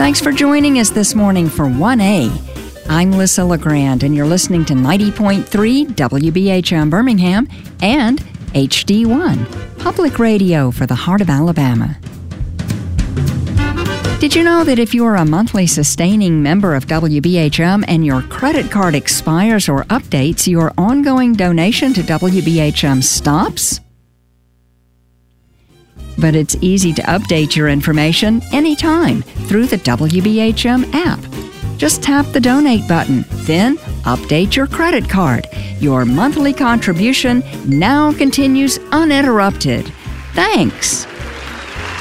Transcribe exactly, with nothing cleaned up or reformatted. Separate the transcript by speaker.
Speaker 1: Thanks for joining us this morning for one A. I'm Lissa LeGrand, and you're listening to ninety point three W B H M Birmingham and H D one, public radio for the heart of Alabama. Did you know that if you are a monthly sustaining member of W B H M and your credit card expires or updates, your ongoing donation to W B H M stops? But it's easy to update your information anytime through the W B H M app. Just tap the donate button, then update your credit card. Your monthly contribution now continues uninterrupted. Thanks.